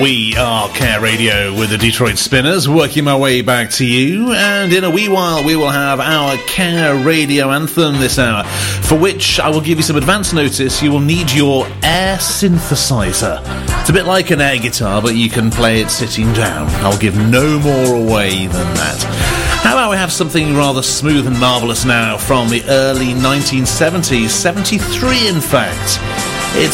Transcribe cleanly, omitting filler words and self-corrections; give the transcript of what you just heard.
We are Care Radio with the Detroit Spinners, working my way back to you, and in a wee while we will have our Care Radio anthem this hour, for which I will give you some advance notice. You will need your air synthesizer. It's a bit like an air guitar, but you can play it sitting down. I'll give no more away than that. How about we have something rather smooth and marvellous now from the early 1970s, 73 in fact.